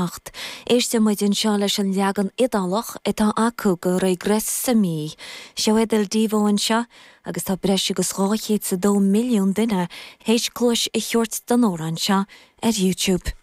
nacht. Éiste muid in seo leis an leagan idalach atá acu go raigres sa mí. Seo edil díomh seo, agus tá breise go $2 milliún duine héis clúis I cheort don óran seo ar YouTube.